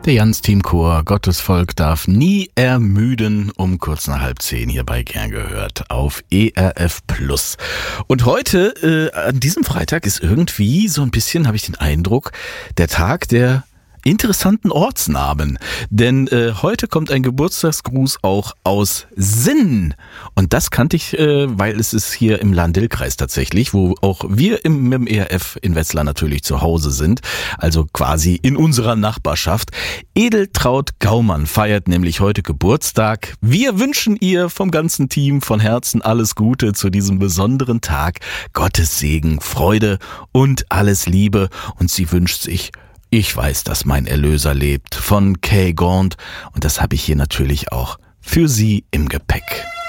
Der Jans-Team-Chor Gottesvolk darf nie ermüden, um kurz nach 9:30 hier bei Gern gehört auf ERF Plus. Und heute, an diesem Freitag, ist irgendwie so ein bisschen, habe ich den Eindruck, der Tag der interessanten Ortsnamen. Denn heute kommt ein Geburtstagsgruß auch aus Sinn. Und das kannte ich, weil es ist hier im Lahn-Dill-Kreis tatsächlich, wo auch wir mit dem ERF in Wetzlar natürlich zu Hause sind. Also quasi in unserer Nachbarschaft. Edeltraud Gaumann feiert nämlich heute Geburtstag. Wir wünschen ihr vom ganzen Team von Herzen alles Gute zu diesem besonderen Tag. Gottes Segen, Freude und alles Liebe. Und sie wünscht sich: Ich weiß, dass mein Erlöser lebt, von Kay Gaunt, und das habe ich hier natürlich auch für Sie im Gepäck.